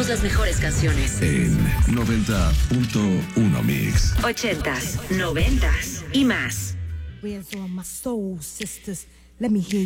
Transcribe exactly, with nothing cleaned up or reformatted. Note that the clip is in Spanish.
ponemos las mejores canciones. En noventa punto uno Mix. Ochentas, noventas y más. Where's all my soul sisters? Let me hear